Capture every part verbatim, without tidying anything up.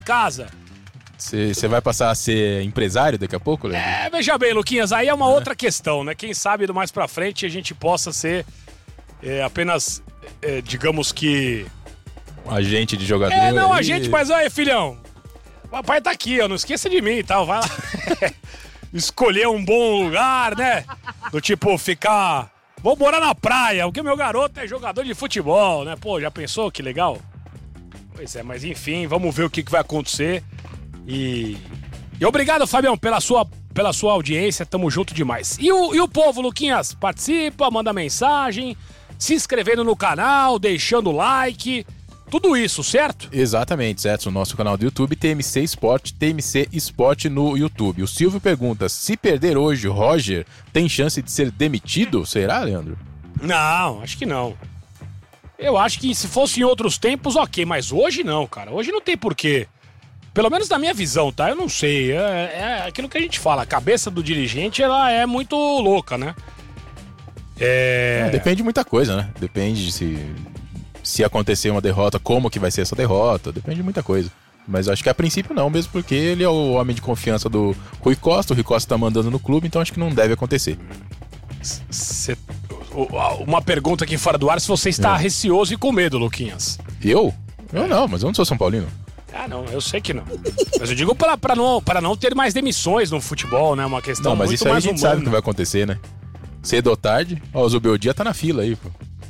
casa. Você vai passar a ser empresário daqui a pouco, Leandro? É, veja bem, Luquinhas, aí é uma é. outra questão, né? Quem sabe do mais pra frente a gente possa ser é, apenas, é, digamos que... Um agente de jogador. É, não, agente, mas aí, filhão, o papai tá aqui, ó, não esqueça de mim e tal, vai lá. Escolher um bom lugar, né? Do tipo, ficar... Vou morar na praia, porque meu garoto é jogador de futebol, né? Pô, já pensou que legal? Pois é, mas enfim, vamos ver o que, que vai acontecer. E... e obrigado, Fabião, pela sua, pela sua audiência, tamo junto demais. E o, e o povo, Luquinhas, participa, manda mensagem, se inscrevendo no canal, deixando like, tudo isso, certo? Exatamente, certo. O nosso canal do YouTube, T M C Esporte, T M C Esporte no YouTube. O Silvio pergunta, se perder hoje o Roger, tem chance de ser demitido? Será, Leandro? Não, acho que não. Eu acho que se fosse em outros tempos, ok, mas hoje não, cara. Hoje não tem porquê. Pelo menos na minha visão, tá? Eu não sei. É, é aquilo que a gente fala. A cabeça do dirigente, ela é muito louca, né? É... É, depende de muita coisa, né? Depende de se, se acontecer uma derrota, como que vai ser essa derrota. Depende de muita coisa. Mas acho que a princípio não, mesmo porque ele é o homem de confiança do Rui Costa. O Rui Costa tá mandando no clube, então acho que não deve acontecer. Cê... Uma pergunta aqui fora do ar, se você está é. receoso e com medo, Luquinhas. Eu? Eu não, mas eu não sou São Paulino. Ah, não, eu sei que não. Mas eu digo pra, pra, não, pra não ter mais demissões no futebol, né? Uma questão não, mas muito isso aí mais a gente humana. sabe que vai acontecer, né? Cedo ou tarde. Ó, o Zubeldia tá na fila aí, pô.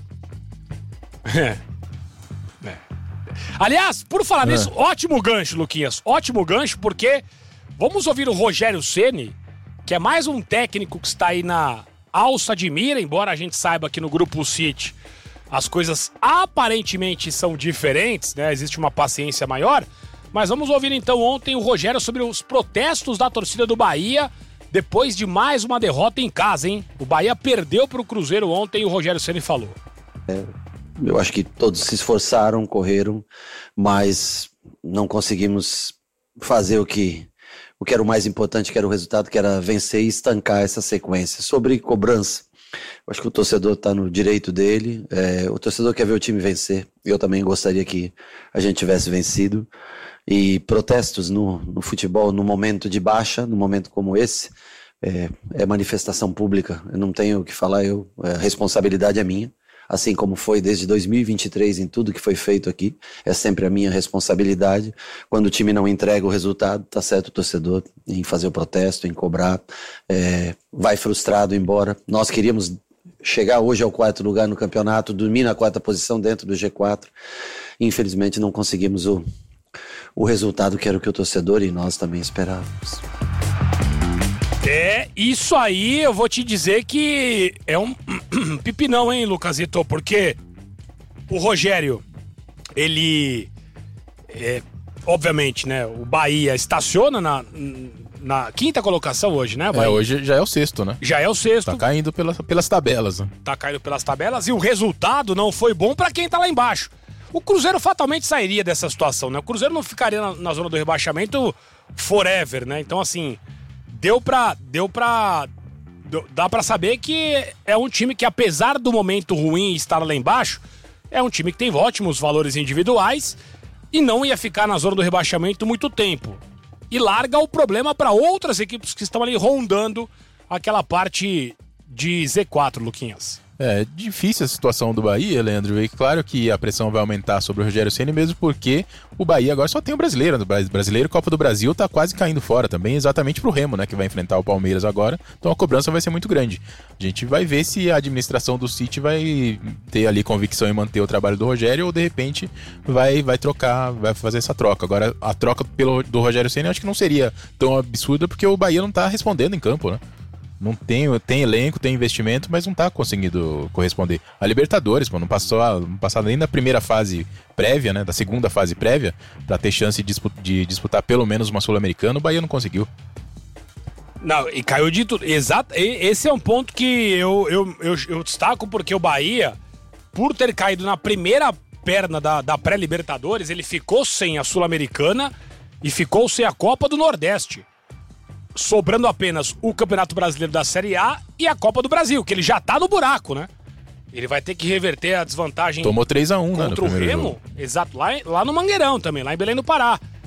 É. é. Aliás, por falar é. nisso, ótimo gancho, Luquinhas. Ótimo gancho, porque vamos ouvir o Rogério Ceni, que é mais um técnico que está aí na alça de mira, embora a gente saiba que no Grupo City as coisas aparentemente são diferentes, né? Existe uma paciência maior. Mas vamos ouvir então ontem o Rogério sobre os protestos da torcida do Bahia depois de mais uma derrota em casa, hein? O Bahia perdeu para o Cruzeiro ontem e o Rogério Ceni falou. É, eu acho que todos se esforçaram, correram, mas não conseguimos fazer o que, o que era o mais importante, que era o resultado, que era vencer e estancar essa sequência. Sobre cobrança, eu acho que o torcedor está no direito dele, é, o torcedor quer ver o time vencer, eu também gostaria que a gente tivesse vencido, e protestos no, no futebol, no momento de baixa, no momento como esse, é, é manifestação pública, eu não tenho o que falar, eu, a responsabilidade é minha, assim como foi desde dois mil e vinte e três em tudo que foi feito aqui, é sempre a minha responsabilidade. Quando o time não entrega o resultado, tá certo o torcedor em fazer o protesto, em cobrar, é, vai frustrado embora. Nós queríamos chegar hoje ao quarto lugar no campeonato, dormir na quarta posição dentro do G quatro, infelizmente não conseguimos o, o resultado que era o que o torcedor e nós também esperávamos. É, isso aí eu vou te dizer que é um pipinão, hein, Lucasito? Porque o Rogério, ele, é, obviamente, né, o Bahia estaciona na, na quinta colocação hoje, né, Bahia? É, hoje já é o sexto, né? Já é o sexto. Tá caindo pelas, pelas tabelas. Né? Tá caindo pelas tabelas e o resultado não foi bom pra quem tá lá embaixo. O Cruzeiro fatalmente sairia dessa situação, né? O Cruzeiro não ficaria na, na zona do rebaixamento forever, né? Então, assim... Deu pra, deu pra, dá pra saber que é um time que, apesar do momento ruim estar lá embaixo, é um time que tem ótimos valores individuais e não ia ficar na zona do rebaixamento muito tempo. E larga o problema para outras equipes que estão ali rondando aquela parte de Z quatro, Luquinhas. É difícil a situação do Bahia, Leandro, e claro que a pressão vai aumentar sobre o Rogério Ceni, mesmo porque o Bahia agora só tem o brasileiro, o brasileiro Copa do Brasil tá quase caindo fora também, exatamente pro Remo, né, que vai enfrentar o Palmeiras agora, então a cobrança vai ser muito grande. A gente vai ver se a administração do City vai ter ali convicção em manter o trabalho do Rogério ou de repente vai, vai trocar, vai fazer essa troca. Agora a troca pelo, do Rogério Ceni eu acho que não seria tão absurda porque o Bahia não tá respondendo em campo, né? Não tem, tem elenco, tem investimento, mas não tá conseguindo corresponder. A Libertadores, pô, não passou, não passou nem na primeira fase prévia, né? Da segunda fase prévia, pra ter chance de disputar, de disputar pelo menos uma Sul-Americana, o Bahia não conseguiu. Não, e caiu de tudo. Exato. Esse é um ponto que eu, eu, eu, eu destaco, porque o Bahia, por ter caído na primeira perna da, da pré-Libertadores, ele ficou sem a Sul-Americana e ficou sem a Copa do Nordeste. Sobrando apenas o Campeonato Brasileiro da Série A e a Copa do Brasil, que ele já tá no buraco, né? Ele vai ter que reverter a desvantagem. Tomou três a um, contra né, o Remo. Jogo. Exato, lá, lá no Mangueirão também, lá em Belém do Pará.